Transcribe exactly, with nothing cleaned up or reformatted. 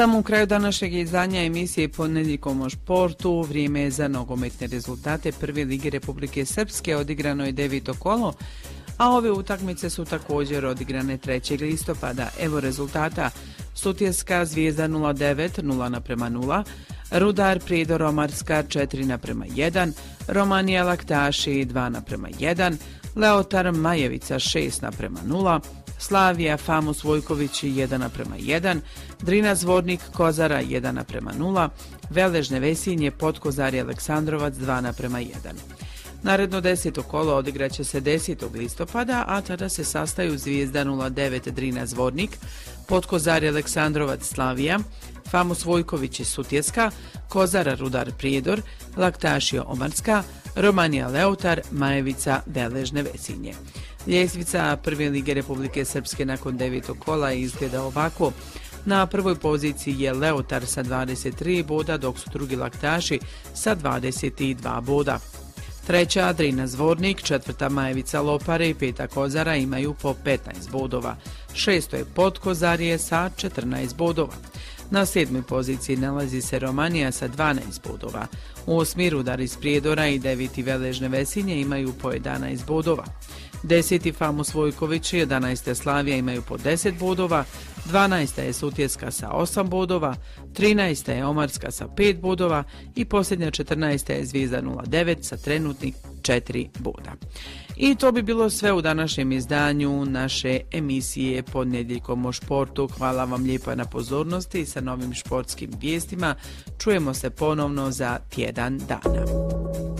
Samo u kraju današnjeg izdanja emisije Ponedjeljkom o športu, vrijeme je za nogometne rezultate Prve lige Republike Srpske, odigrano je deveto kolo, a ove utakmice su također odigrane trećeg listopada. Evo rezultata: Sutjeska Zvijezda nula devet, nula naprema nula, Rudar Prijedor Omarska četiri naprema jedan, Romanija Laktaši dva naprema jedan, Leotar Majevica šest naprema nula, Slavija Famus Vojković jedan naprema jedan, Drina Zvornik Kozara jedan naprema nula, Veležne Vesinje Potkozarje Aleksandrovac dva naprema jedan. Naredno deseto kolo odigraće se desetog listopada, a tada se sastaju Zvijezda nula devet Drina Zvornik, Potkozarje Aleksandrovac Slavija, Famus Vojković i Sutjeska, Kozara Rudar Prijedor, Laktašija Omarska, Romanija Leotar, Majevica Veležne Vesinje. Ljestvica Prve lige Republike Srpske nakon devetog kola izgleda ovako. Na prvoj poziciji je Leotar sa dvadeset tri boda, dok su drugi Laktaši sa dvadeset dva boda. Treća Drina Zvornik, četvrta Majevica Lopare i peta Kozara imaju po petnaest bodova. Šesto je Potkozarje sa četrnaest bodova. Na sedmoj poziciji nalazi se Romanija sa dvanaest bodova. Osmi Rudar iz Prijedora i deveti Veležne Vesinje imaju po jedanaest bodova. Deseti Famus Vojković i jedanaesta Slavija imaju po deset bodova, dvanaesta je Sutjeska sa osam bodova, trinaesta je Omarska sa pet bodova i posljednja četrnaesta je Zvijezda nula devet sa trenutnih četiri boda. I to bi bilo sve u današnjem izdanju naše emisije Ponedjeljkom o športu. Hvala vam lijepo na pozornosti i sa novim športskim vijestima. Čujemo se ponovno za tjedan dana.